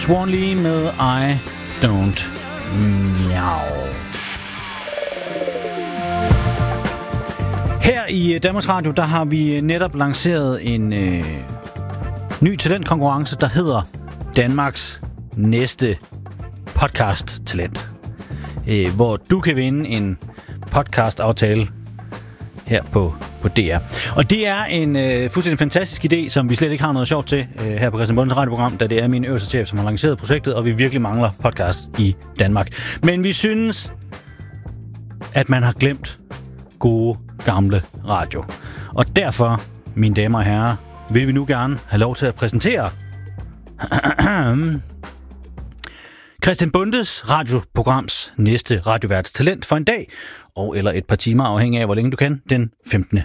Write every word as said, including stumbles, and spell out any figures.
Swan Lee med I Don't Meow. Her i Danmarks Radio, der har vi netop lanceret en øh, ny talentkonkurrence, der hedder Danmarks næste podcast-talent. Øh, hvor du kan vinde en podcast-aftale her på, på D R. Og det er en øh, fuldstændig fantastisk idé, som vi slet ikke har noget sjovt til øh, her på Christian Bondes radioprogram, da det er min øverste chef, som har lanceret projektet, og vi virkelig mangler podcast i Danmark. Men vi synes, at man har glemt gode, gamle radio. Og derfor, mine damer og herrer, vil vi nu gerne have lov til at præsentere Christian Bondes radioprograms næste radioværts talent for en dag, og eller et par timer, afhængig af, hvor længe du kan, den femtende